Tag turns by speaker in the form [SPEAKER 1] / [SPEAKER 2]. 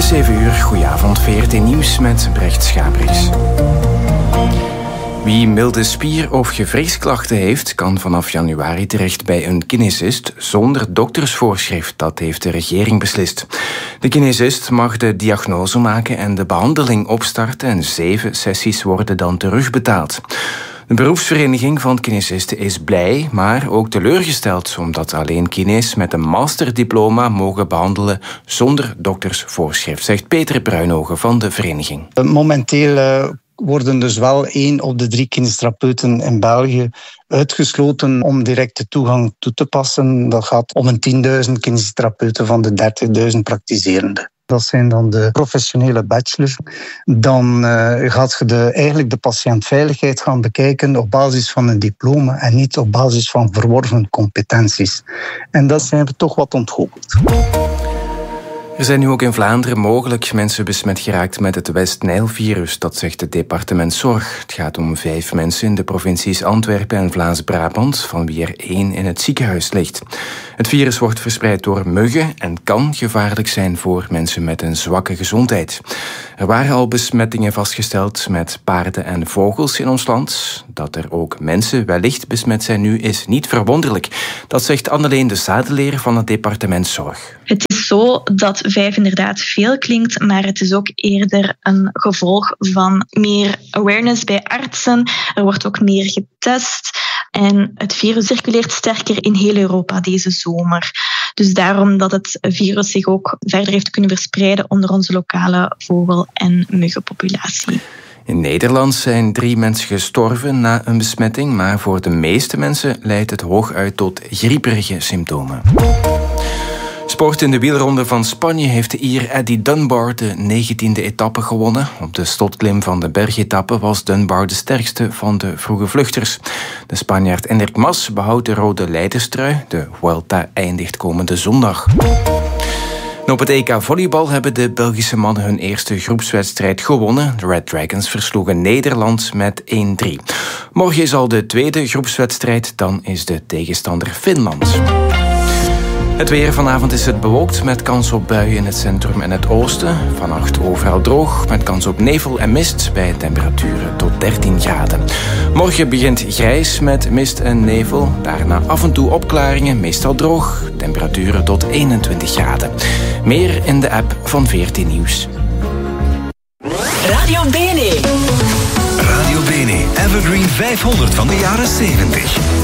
[SPEAKER 1] is 7 uur, goedenavond, VRT Nieuws met Brecht Schabrix. Wie milde spier- of gewrichtsklachten heeft, kan vanaf januari terecht bij een kinesist zonder doktersvoorschrift. Dat heeft de regering beslist. De kinesist mag de diagnose maken en de behandeling opstarten en 7 sessies worden dan terugbetaald. De beroepsvereniging van kinesisten is blij, maar ook teleurgesteld, omdat alleen kines met een masterdiploma mogen behandelen zonder doktersvoorschrift, zegt Peter Bruinogen van de vereniging.
[SPEAKER 2] Momenteel worden dus wel 1 op de 3 kinestherapeuten in België uitgesloten om directe toegang toe te passen. Dat gaat om een 10.000 kinestherapeuten van de 30.000 praktiserenden. Dat zijn dan de professionele bachelors. Dan gaat je eigenlijk de patiëntveiligheid gaan bekijken op basis van een diploma en niet op basis van verworven competenties. En dat zijn we toch wat ontgoocheld.
[SPEAKER 1] Er zijn nu ook in Vlaanderen mogelijk mensen besmet geraakt met het West-Nijl-virus, dat zegt het departement Zorg. Het gaat om 5 mensen in de provincies Antwerpen en Vlaams-Brabant, van wie er 1 in het ziekenhuis ligt. Het virus wordt verspreid door muggen en kan gevaarlijk zijn voor mensen met een zwakke gezondheid. Er waren al besmettingen vastgesteld met paarden en vogels in ons land. Dat er ook mensen wellicht besmet zijn nu is niet verwonderlijk. Dat zegt Anneleen de Zadeleer van het departement Zorg.
[SPEAKER 3] Het is zo dat 5 inderdaad veel klinkt, maar het is ook eerder een gevolg van meer awareness bij artsen. Er wordt ook meer getest en het virus circuleert sterker in heel Europa deze zomer. Dus daarom dat het virus zich ook verder heeft kunnen verspreiden onder onze lokale vogel- en muggenpopulatie.
[SPEAKER 1] In Nederland zijn 3 mensen gestorven na een besmetting, maar voor de meeste mensen leidt het hooguit tot grieperige symptomen. Sport in de wielronde van Spanje heeft de Ier Eddie Dunbar de 19e etappe gewonnen. Op de slotklim van de bergetappe was Dunbar de sterkste van de vroege vluchters. De Spanjaard Enric Mas behoudt de rode leiderstrui. De Vuelta eindigt komende zondag. En op het EK volleybal hebben de Belgische mannen hun eerste groepswedstrijd gewonnen. De Red Dragons versloegen Nederland met 1-3. Morgen is al de tweede groepswedstrijd, dan is de tegenstander Finland. Het weer. Vanavond is het bewolkt met kans op buien in het centrum en het oosten. Vannacht overal droog met kans op nevel en mist bij temperaturen tot 13 graden. Morgen begint grijs met mist en nevel. Daarna af en toe opklaringen, meestal droog. Temperaturen tot 21 graden. Meer in de app van VRT Nieuws.
[SPEAKER 4] Radio Bene.
[SPEAKER 5] Radio Bene, Evergreen 500 van de jaren 70.